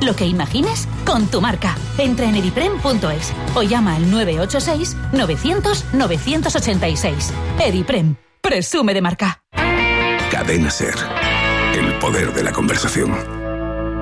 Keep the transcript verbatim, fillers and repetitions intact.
lo que imagines con tu marca. Entra en ediprem punto es o llama al nueve ocho seis, novecientos, novecientos ochenta y seis. Ediprem. Presume de marca. Cadena SER. El poder de la conversación.